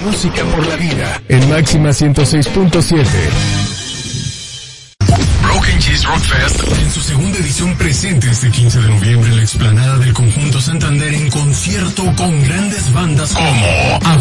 Música por la vida. En Máxima 106.7. Broken Cheese Rock Fest en su segunda edición presente este 15 de noviembre en la explanada del Conjunto Santander en concierto con grandes bandas como